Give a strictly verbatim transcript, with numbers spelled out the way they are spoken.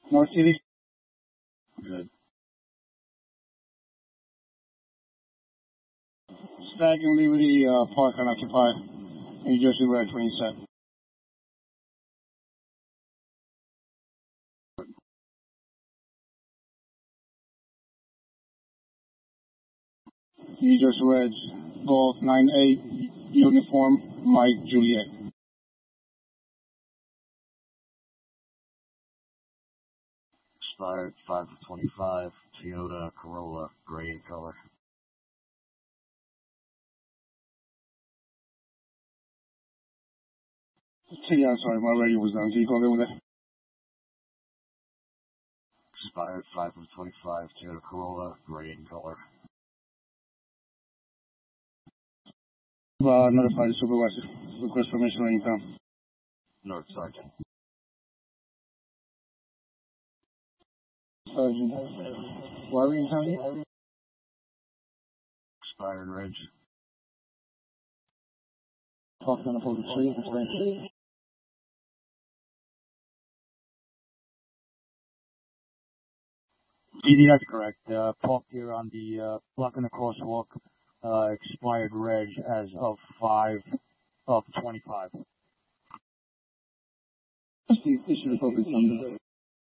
North City? Good. Stag and Liberty uh, Park unoccupied. New Jersey Red, twenty set. New Jersey Reds, Golf nine eight, uniform, Mike Juliet. Expired five of twenty-five, Toyota Corolla, gray in color. Yeah, sorry, my radio was down. Can you call it with that? Expired five of twenty-five, Toyota Corolla, gray in color. Uh, notify the supervisor. Request permission to income. North Sergeant. Sergeant. Why are we in county? Expired reg. Talk on the public street. Explain. D D, that's correct. Uh, parked here on the uh, block in the crosswalk. Uh, expired reg as of five of twenty-five. Steve, this is the public number.